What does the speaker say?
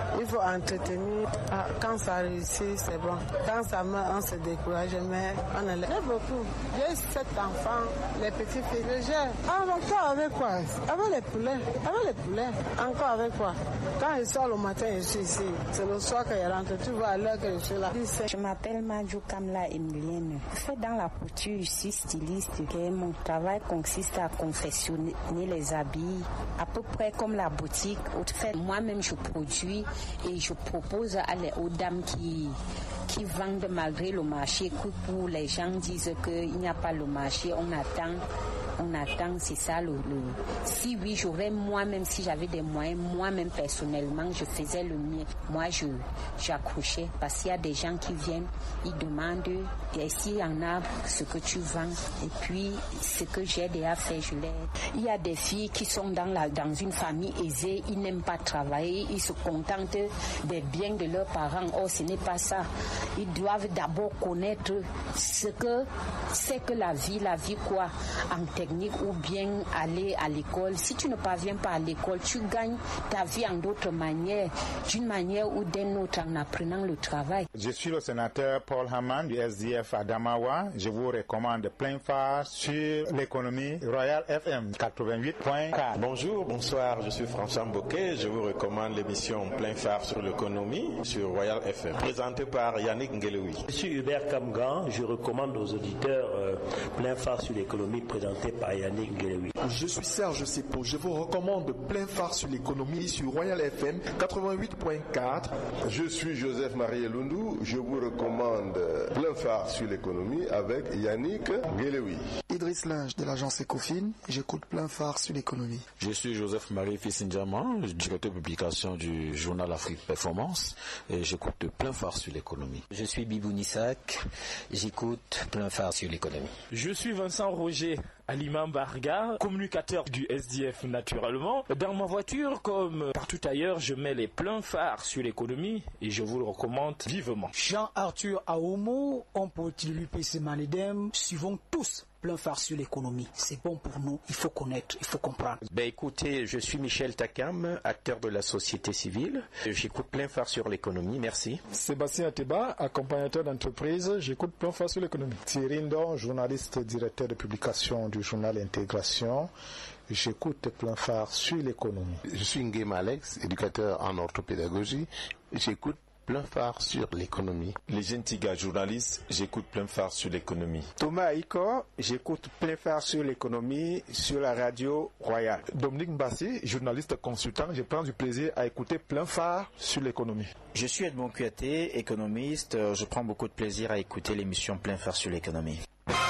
Il faut entretenir. Quand ça réussit, c'est bon. Quand ça meurt, on se décourage, mais on a beaucoup. J'ai 7 enfants, les petits filles. Je gère. Encore avec quoi? Avec les poulets. Avec les poulets. Encore avec quoi? Quand il sort le matin, je suis ici. C'est le soir qu'il rentre. Tu vois à l'heure que je suis là. Je m'appelle Madjou Kamla Emilienne. Je fais dans la couture, je suis styliste. Mon travail consiste à confectionner les habits, à peu près comme la boutique. Moi-même, je produis et je propose aux dames qui vendent malgré le marché, que pour les gens disent qu'il n'y a pas le marché, on attend, c'est ça si oui, j'aurais moi-même, si j'avais des moyens, moi-même personnellement, je faisais le mien. Moi, j'accrochais parce qu'il y a des gens qui viennent, ils demandent, et s'il y en a ce que tu vends, et puis ce que j'ai déjà fait, je l'aide. Il y a des filles qui sont dans une famille aisée, ils n'aiment pas travailler, ils se contentent des biens de leurs parents. Or, ce n'est pas ça. Ils doivent d'abord connaître ce que c'est que la vie quoi, en technique ou bien aller à l'école. Si tu ne parviens pas à l'école, tu gagnes ta vie en d'autres manières, d'une manière ou d'une autre en apprenant le travail. Je suis le sénateur Paul Haman du SDF Adamawa. Je vous recommande plein phare sur l'économie Royal FM 88.4. Bonjour, bonsoir, je suis François Mbouquet. Je vous recommande l'émission plein phare sur l'économie sur Royal FM, présentée par Yannick Ngelewi. Je suis Hubert Kamgan. Je recommande aux auditeurs plein phare sur l'économie présenté par Yannick Ngelewi. Je suis Serge Sepo. Je vous recommande plein phare sur l'économie sur Royal FM 88.4. Je suis Joseph Marie Elundou. Je vous recommande plein phare sur l'économie avec Yannick Ngelewi. Idriss Linge de l'agence Ecofin. J'écoute plein phare sur l'économie. Je suis Joseph Marie Fissindiaman, directeur de publication du journal Afrique Performance, et j'écoute plein phare sur l'économie. Je suis Bibou Nissak, j'écoute plein phare sur l'économie. Je suis Vincent Roger Aliman Barga, communicateur du SDF naturellement. Dans ma voiture, comme partout ailleurs, je mets les pleins phares sur l'économie et je vous le recommande vivement. Jean-Arthur Aomo, on peut l'UPC Malidem, suivons tous plein phare sur l'économie. C'est bon pour nous, il faut connaître, il faut comprendre. Écoutez, je suis Michel Takam, acteur de la société civile. J'écoute plein phare sur l'économie, merci. Sébastien Ateba, accompagnateur d'entreprise, j'écoute plein phare sur l'économie. Thierry Ndon, journaliste directeur de publication du journal Intégration, j'écoute plein phare sur l'économie. Je suis Nguema Alex, éducateur en orthopédagogie, j'écoute plein phare sur l'économie. Les Gentiga, journalistes, j'écoute plein phare sur l'économie. Thomas Aiko, j'écoute plein phare sur l'économie sur la radio Royale. Dominique Mbassi, journaliste consultant, je prends du plaisir à écouter plein phare sur l'économie. Je suis Edmond Kouyaté, économiste, je prends beaucoup de plaisir à écouter l'émission plein phare sur l'économie.